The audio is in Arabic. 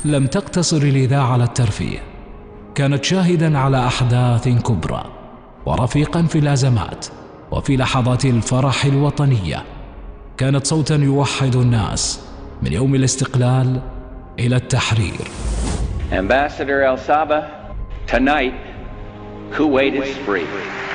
لم تقتصر الإذاعة على الترفيه، كانت شاهداً على أحداث كبرى ورفيقاً في الأزمات وفي لحظات الفرح الوطنية. كانت صوتاً يوحد الناس من يوم الاستقلال إلى التحرير. Ambassador El Saba, tonight, Kuwait is free.